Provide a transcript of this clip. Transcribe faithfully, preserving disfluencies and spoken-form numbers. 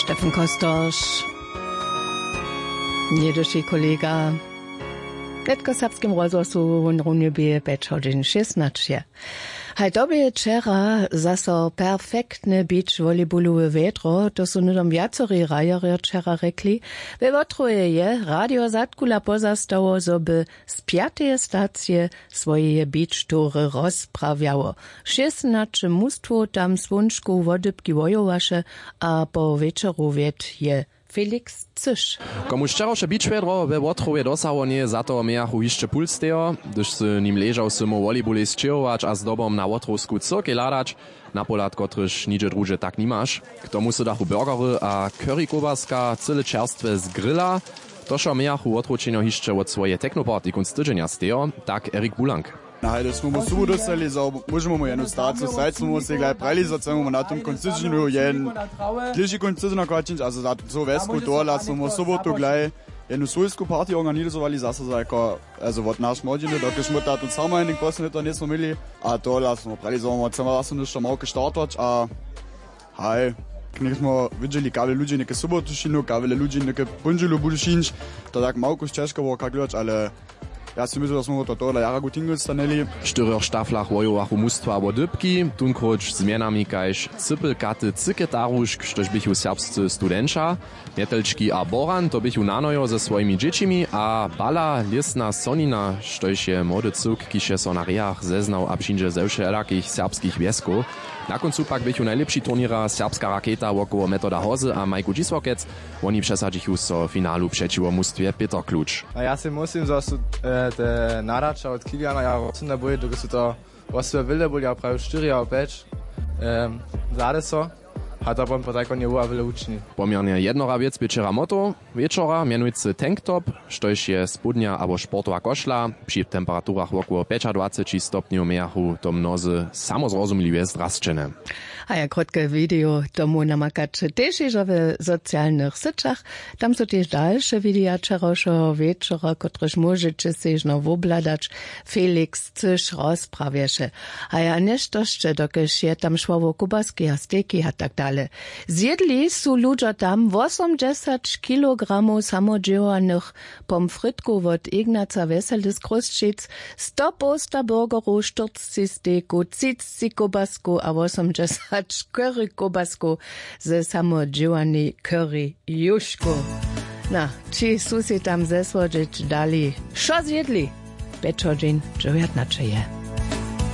Stefan Kostoš, niedoši kolega. Netko serbskim rozhlasu v Runjebie päť hodín šestnásť. Haj dobie včera zaso perfektne bič volejbalové vedro, to sú nudom viacorí rajeri včera rekli. Ve votruje je Radio Zatkula pozastavo, zoby z piateje stacie svoje bič tury rozprawiało. šestnásť mustwo tam svunčku wodybki wojowaše, a po večeru ved je Felix Cyš. Komu szczerosze bičvedro we Łotrowie dosało nie za to miachu jeszcze pulstejo, gdyż z nim leżał symu volejbole zczyrować, a z dobom na Łotrowsku cyrkę ladać, na polat kotryż nidzie drugie tak nimasz. K tomu su dachu burgery a curry kowaska, cyle czerstwe z grilla. Toszo miachu Łotrowczynio jeszcze od swoje technoparty kunst tydzienia stejo, tak Erik Bulank. Na hajde smo mu suvo dostali, za možemo mu jednu stacu, sajt smo mu se gledali prali, za cemu na tom koncizinu jeden bližji koncizina kačinč, a za to vesku dola smo mu sobotu gledali jednu svojsku partiju organizovali, zase za jako, also od naš modžine, dok smo ta tu samo jednik poslednji to nismo imeli, a dola smo prali, za mu cema vasem nešto malo gestartoč, a haj, nekaj smo vidjeli, kave ljudi neke sobotu šinu, kave ljudi neke punđilu budu šinč, to tak malo kus češko bo kak gledač, ale ja si myslím, že sme to tohle jara gutingel staneli. V štyroch štaflach wojowachu mustwa wodybki, tunkroč zmienami kajž cypel katy cyketarušk, štož bychu serbscy studenča, Metelčki a Boran, to bychu nanojo ze svojimi dziecimi, a Bala, Lisna, Sonina, štož je młody cuk, kiše so na riach zeznał a přinže ze všelakých serbských vieskov. Na koncu pak bychu najlepší turniera serbska raketa wokoło Metoda Hozy a Majku Dziswokec, oni przesadzichu so finalu przeciwo mustwie Peter Klucz. A ja si musím, že sú e, te nadača od Kiliana jaro ne boje, dok sú to osve vilde boli, a pravi štyri a päť e, zade so. A to potom potajko nie była wiele uczni. Pomierne jednora wiec wieczera moto, wieczora mianujcy tanktop, štož je spodnia albo sportowa koszla, przy temperaturach około dwadzieścia pięć stopni miechu to mnozy samozrozumliwie zdrasčene. A jak krótkie video tomu namakacze też jeszcze w socjalnych sieciach, tam są też dalsze wideo wczorajszego wieczora, któreż możecie się no wobladać, Felix Cyš rozprawiesze. A ja nešto jeszcze, dokiż je tam szło kubaski, a steki, a tak dalej. Zjedli su ludzie tam osiemdziesiąt kilogramów samodzielnych pomfrytków od Ignaca Wesel z Kruszczyc, sto posta burgerów, szturcy steku, trzydzieści kobasku, a osiemdziesiąt curry kobasku ze samodzielnej curry juszku. Na, ci su si tam zesłodzić dali. Szo zjedli? Beczodzin, dziewiętnaście je.